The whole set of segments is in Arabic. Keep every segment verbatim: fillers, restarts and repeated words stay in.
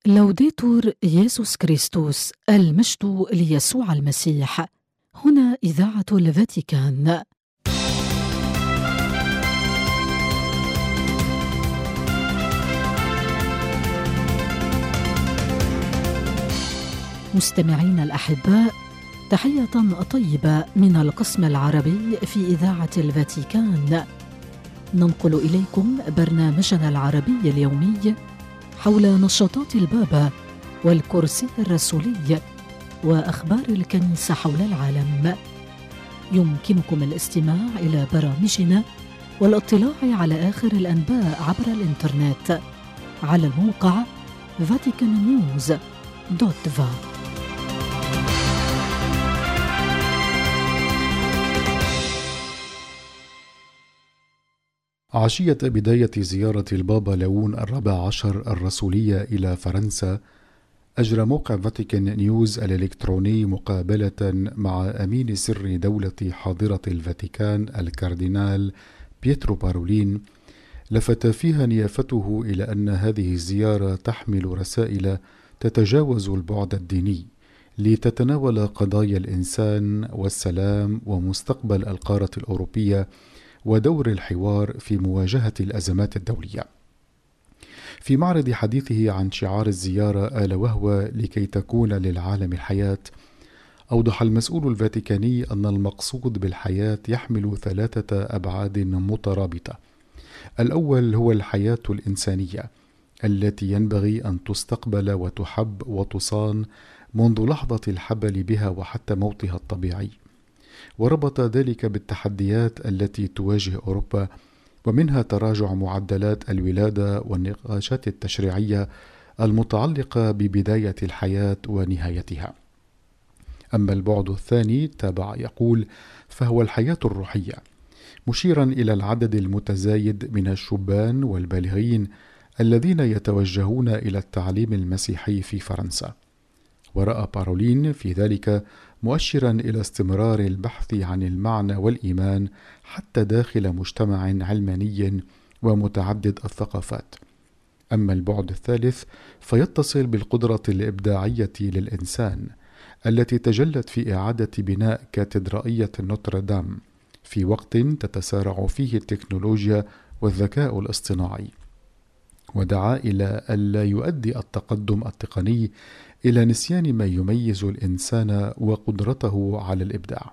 لوديتور يسوع كريستوس، المجد ليسوع المسيح. هنا إذاعة الفاتيكان. مستمعين الأحباء، تحية طيبة من القسم العربي في إذاعة الفاتيكان. ننقل إليكم برنامجنا العربي اليومي حول نشاطات البابا والكرسي الرسولي وأخبار الكنيسة حول العالم. يمكنكم الاستماع إلى برامجنا والاطلاع على آخر الأنباء عبر الإنترنت على الموقع فاتيكان نيوز دوت فا. عشية بداية زيارة البابا ليون الرابع عشر الرسولية إلى فرنسا، أجرى موقع فاتيكان نيوز الإلكتروني مقابلة مع أمين سر دولة حاضرة الفاتيكان الكاردينال بيترو بارولين، لفت فيها نيافته إلى أن هذه الزيارة تحمل رسائل تتجاوز البعد الديني لتتناول قضايا الإنسان والسلام ومستقبل القارة الأوروبية ودور الحوار في مواجهة الأزمات الدولية. في معرض حديثه عن شعار الزيارة ألا وهو لكي تكون للعالم الحياة، أوضح المسؤول الفاتيكاني أن المقصود بالحياة يحمل ثلاثة أبعاد مترابطة. الأول هو الحياة الإنسانية التي ينبغي أن تستقبل وتحب وتصان منذ لحظة الحبل بها وحتى موتها الطبيعي، وربط ذلك بالتحديات التي تواجه أوروبا، ومنها تراجع معدلات الولادة والنقاشات التشريعية المتعلقة ببداية الحياة ونهايتها. أما البعد الثاني تابع يقول فهو الحياة الروحية، مشيرا إلى العدد المتزايد من الشبان والبالغين الذين يتوجهون إلى التعليم المسيحي في فرنسا. ورأى بارولين في ذلك مؤشرا إلى استمرار البحث عن المعنى والإيمان حتى داخل مجتمع علماني ومتعدد الثقافات. أما البعد الثالث فيتصل بالقدرة الإبداعية للإنسان التي تجلت في إعادة بناء كاتدرائية نوتردام في وقت تتسارع فيه التكنولوجيا والذكاء الاصطناعي، ودعا إلى ألا يؤدي التقدم التقني إلى نسيان ما يميز الإنسان وقدرته على الإبداع.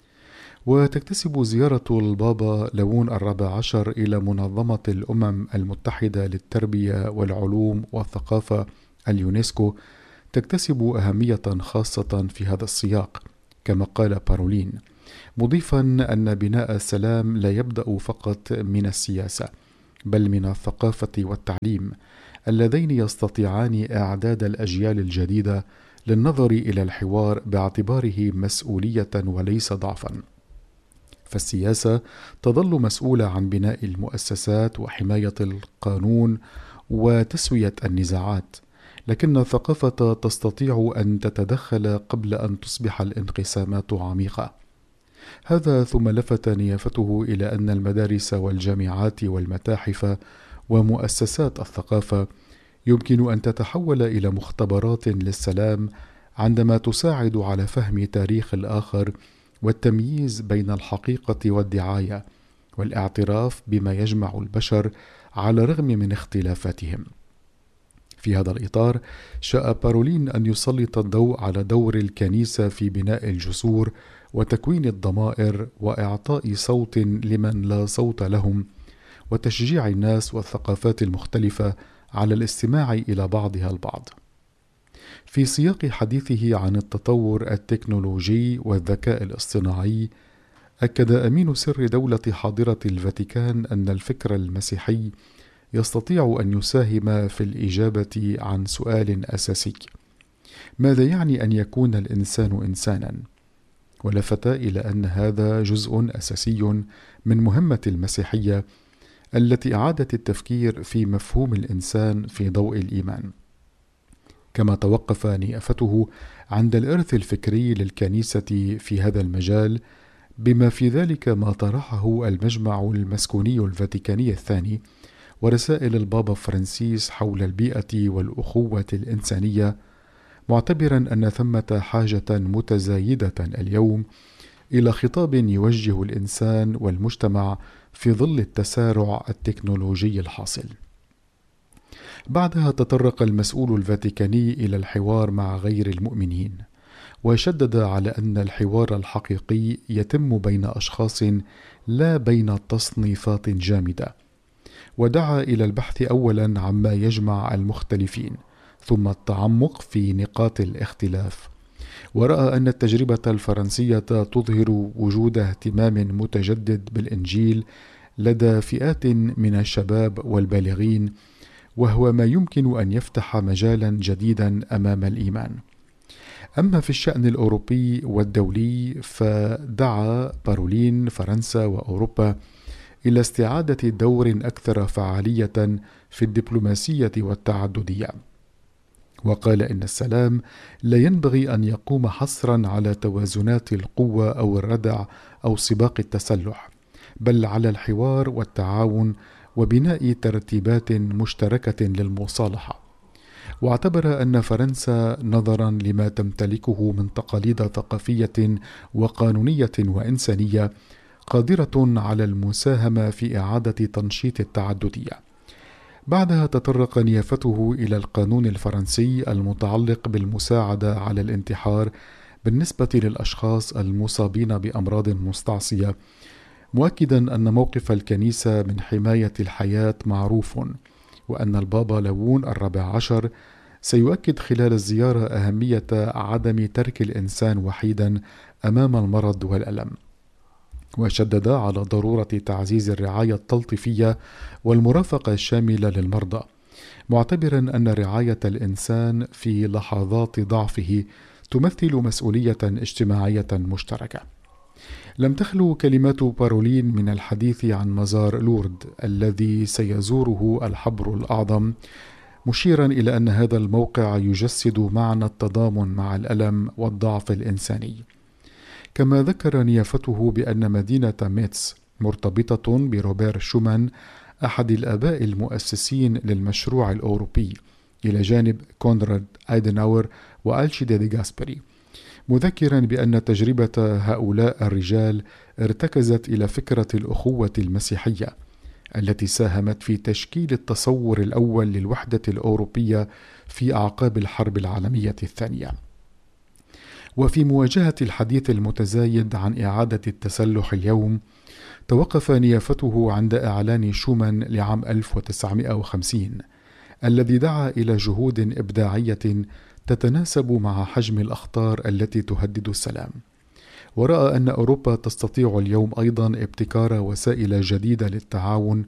وتكتسب زيارة البابا ليون الرابع عشر إلى منظمة الأمم المتحدة للتربية والعلوم والثقافة اليونسكو تكتسب أهمية خاصة في هذا السياق، كما قال بارولين، مضيفا أن بناء السلام لا يبدأ فقط من السياسة بل من الثقافة والتعليم اللذين يستطيعان إعداد الأجيال الجديدة للنظر إلى الحوار باعتباره مسؤولية وليس ضعفا. فالسياسة تظل مسؤولة عن بناء المؤسسات وحماية القانون وتسوية النزاعات، لكن الثقافة تستطيع أن تتدخل قبل أن تصبح الانقسامات عميقة. هذا ثم لفت نيافته إلى أن المدارس والجامعات والمتاحف ومؤسسات الثقافة يمكن أن تتحول إلى مختبرات للسلام عندما تساعد على فهم تاريخ الآخر والتمييز بين الحقيقة والدعاية والاعتراف بما يجمع البشر على الرغم من اختلافاتهم. في هذا الإطار شاء بارولين أن يسلط الضوء على دور الكنيسة في بناء الجسور وتكوين الضمائر وإعطاء صوت لمن لا صوت لهم، وتشجيع الناس والثقافات المختلفة على الاستماع إلى بعضها البعض. في سياق حديثه عن التطور التكنولوجي والذكاء الاصطناعي، أكد أمين سر دولة حاضرة الفاتيكان أن الفكر المسيحي يستطيع أن يساهم في الإجابة عن سؤال أساسي: ماذا يعني أن يكون الإنسان إنسانا؟ ولفت إلى أن هذا جزء أساسي من مهمة المسيحية التي أعادت التفكير في مفهوم الإنسان في ضوء الإيمان. كما توقف نيافته عند الإرث الفكري للكنيسة في هذا المجال، بما في ذلك ما طرحه المجمع المسكوني الفاتيكاني الثاني ورسائل البابا فرانسيس حول البيئة والأخوة الإنسانية، معتبرا أن ثمة حاجة متزايدة اليوم إلى خطاب يوجه الإنسان والمجتمع في ظل التسارع التكنولوجي الحاصل. بعدها تطرق المسؤول الفاتيكاني إلى الحوار مع غير المؤمنين، وشدد على أن الحوار الحقيقي يتم بين أشخاص لا بين تصنيفات جامدة، ودعا إلى البحث أولا عما يجمع المختلفين ثم التعمق في نقاط الاختلاف. ورأى أن التجربة الفرنسية تظهر وجود اهتمام متجدد بالإنجيل لدى فئات من الشباب والبالغين، وهو ما يمكن أن يفتح مجالا جديدا أمام الإيمان. أما في الشأن الأوروبي والدولي، فدعا بارولين فرنسا وأوروبا إلى استعادة دور أكثر فعالية في الدبلوماسية والتعددية، وقال إن السلام لا ينبغي أن يقوم حصرا على توازنات القوة أو الردع أو سباق التسلح، بل على الحوار والتعاون وبناء ترتيبات مشتركة للمصالحة. واعتبر أن فرنسا نظرا لما تمتلكه من تقاليد ثقافية وقانونية وإنسانية قادرة على المساهمة في إعادة تنشيط التعددية. بعدها تطرق نيافته إلى القانون الفرنسي المتعلق بالمساعدة على الانتحار بالنسبة للأشخاص المصابين بأمراض مستعصية، مؤكدا أن موقف الكنيسة من حماية الحياة معروف، وأن البابا ليون الرابع عشر سيؤكد خلال الزيارة أهمية عدم ترك الإنسان وحيدا أمام المرض والألم، وشدد على ضرورة تعزيز الرعاية التلطيفية والمرافقة الشاملة للمرضى، معتبرا أن رعاية الإنسان في لحظات ضعفه تمثل مسؤولية اجتماعية مشتركة. لم تخلو كلمات بارولين من الحديث عن مزار لورد الذي سيزوره الحبر الأعظم، مشيرا إلى أن هذا الموقع يجسد معنى التضامن مع الألم والضعف الإنساني. كما ذكر نيافته بأن مدينة ميتس مرتبطة بروبير شومان أحد الآباء المؤسسين للمشروع الأوروبي، إلى جانب كونراد أيدناور وألشيد دي غاسبري، مذكرا بأن تجربة هؤلاء الرجال ارتكزت إلى فكرة الأخوة المسيحية التي ساهمت في تشكيل التصور الأول للوحدة الأوروبية في أعقاب الحرب العالمية الثانية. وفي مواجهة الحديث المتزايد عن إعادة التسلح اليوم، توقف نيافته عند إعلان شومان لعام ألف وتسعمائة وخمسين الذي دعا إلى جهود إبداعية تتناسب مع حجم الأخطار التي تهدد السلام. ورأى أن أوروبا تستطيع اليوم أيضا ابتكار وسائل جديدة للتعاون،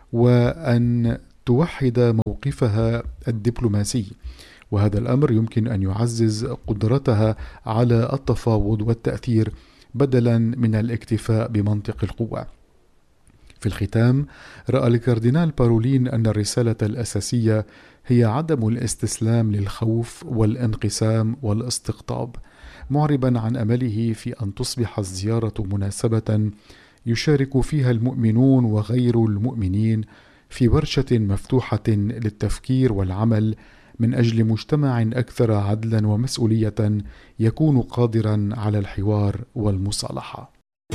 وأن توحد موقفها الدبلوماسي، وهذا الأمر يمكن أن يعزز قدرتها على التفاوض والتأثير بدلا من الاكتفاء بمنطق القوة. في الختام، رأى الكاردينال بارولين أن الرسالة الأساسية هي عدم الاستسلام للخوف والانقسام والاستقطاب، معربا عن أمله في أن تصبح الزيارة مناسبة يشارك فيها المؤمنون وغير المؤمنين في ورشة مفتوحة للتفكير والعمل من أجل مجتمع أكثر عدلا ومسؤولية يكون قادرا على الحوار والمصالحة.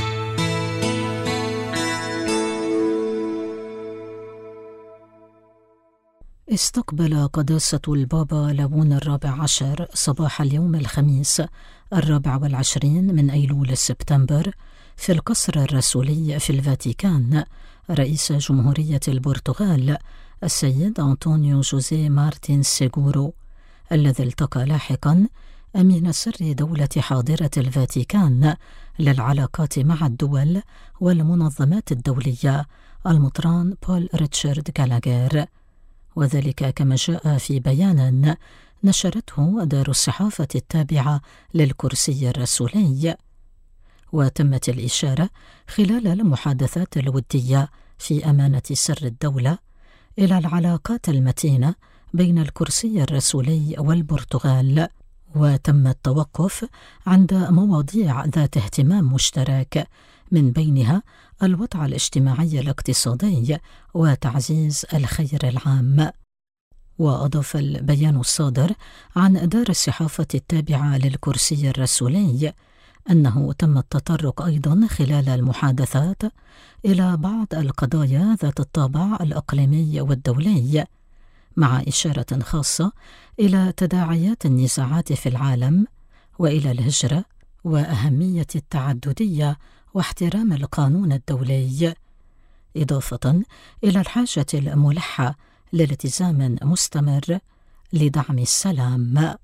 استقبل قداسة البابا ليون الرابع عشر صباح اليوم الخميس الرابع والعشرين من أيلول سبتمبر في القصر الرسولي في الفاتيكان رئيس جمهورية البرتغال السيد أنطونيو جوزيه مارتين سيغورو، الذي التقى لاحقا أمين سر دولة حاضرة الفاتيكان للعلاقات مع الدول والمنظمات الدولية المطران بول ريتشارد غالاغير، وذلك كما جاء في بيان نشرته دار الصحافة التابعة للكرسي الرسولي. وتمت الإشارة خلال المحادثات الودية في أمانة سر الدولة إلى العلاقات المتينة بين الكرسي الرسولي والبرتغال، وتم التوقف عند مواضيع ذات اهتمام مشترك من بينها الوضع الاجتماعي الاقتصادي وتعزيز الخير العام. وأضاف البيان الصادر عن دار الصحافة التابعة للكرسي الرسولي أنه تم التطرق أيضا خلال المحادثات إلى بعض القضايا ذات الطابع الإقليمي والدولي، مع إشارة خاصة إلى تداعيات النزاعات في العالم وإلى الهجرة وأهمية التعددية واحترام القانون الدولي، إضافة إلى الحاجة الملحة لالتزام مستمر لدعم السلام.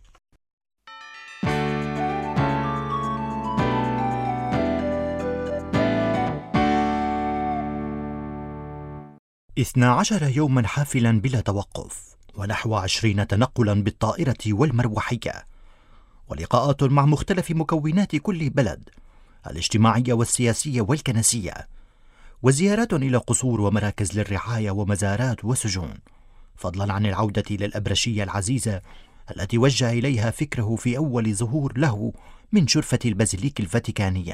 اثنا عشر يوما حافلا بلا توقف، ونحو عشرين تنقلا بالطائرة والمروحية، ولقاءات مع مختلف مكونات كل بلد الاجتماعية والسياسية والكنسية، وزيارات إلى قصور ومراكز للرعاية ومزارات وسجون، فضلا عن العودة للأبرشية العزيزة التي وجه إليها فكره في أول ظهور له من شرفة البازيليك الفاتيكانية،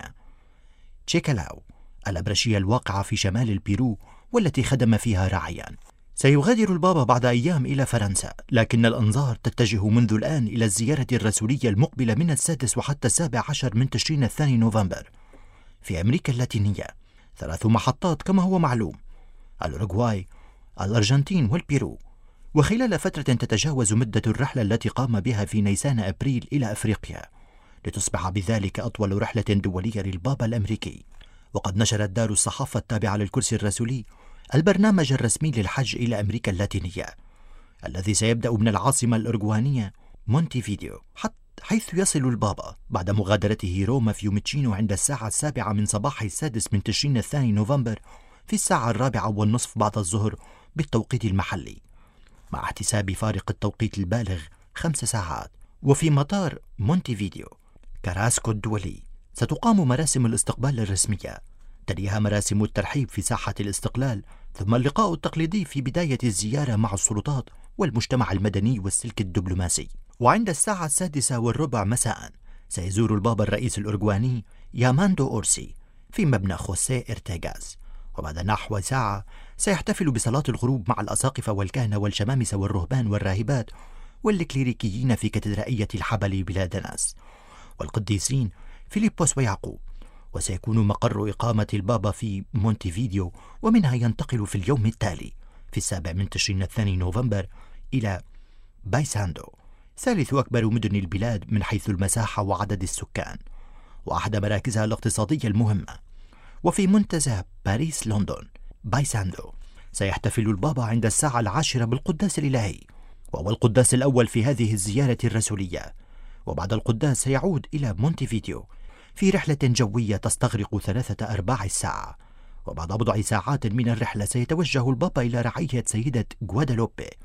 تشيكالاو، الأبرشية الواقعة في شمال البيرو والتي خدم فيها راعيا. سيغادر البابا بعد أيام إلى فرنسا، لكن الأنظار تتجه منذ الآن إلى الزيارة الرسولية المقبلة من السادس وحتى السابع عشر من تشرين الثاني نوفمبر في أمريكا اللاتينية. ثلاث محطات كما هو معلوم: الأوروغواي، الأرجنتين والبيرو. وخلال فترة تتجاوز مدة الرحلة التي قام بها في نيسان أبريل إلى أفريقيا، لتصبح بذلك أطول رحلة دولية للبابا الأمريكي. وقد نشرت دار الصحافة التابعة للكرسي الرسولي البرنامج الرسمي للحج إلى أمريكا اللاتينية، الذي سيبدأ من العاصمة الأورغوانية مونتيفيديو، حيث يصل البابا بعد مغادرته روما فيوميتشينو عند الساعة السابعة من صباح السادس من تشرين الثاني نوفمبر في الساعة الرابعة والنصف بعد الظهر بالتوقيت المحلي، مع احتساب فارق التوقيت البالغ خمس ساعات. وفي مطار مونتيفيديو كاراسكو الدولي ستقام مراسم الاستقبال الرسمية، تليها مراسم الترحيب في ساحة الاستقلال، ثم اللقاء التقليدي في بداية الزيارة مع السلطات والمجتمع المدني والسلك الدبلوماسي. وعند الساعة السادسة والربع مساء سيزور البابا الرئيس الأورغواني ياماندو أورسي في مبنى خوسيه إرتيغاز، وبعد نحو ساعة سيحتفل بصلاة الغروب مع الأساقفة والكهنة والشمامسة والرهبان والراهبات والكليريكيين في كاتدرائية الحبل بلاد ناس والقديسين فيليبوس ويعقوب. وسيكون مقر إقامة البابا في مونتيفيديو، ومنها ينتقل في اليوم التالي في السابع من تشرين الثاني نوفمبر إلى بايساندو، ثالث أكبر مدن البلاد من حيث المساحة وعدد السكان، وأحد مراكزها الاقتصادية المهمة. وفي منتزه باريس لندن بايساندو سيحتفل البابا عند الساعة العاشرة بالقداس الإلهي، وهو القداس الأول في هذه الزيارة الرسولية. وبعد القداس سيعود إلى مونتيفيديو في رحلة جوية تستغرق ثلاثة أرباع الساعة. وبعد بضع ساعات من الرحلة سيتوجه البابا إلى رعاية سيدة غوادالوبي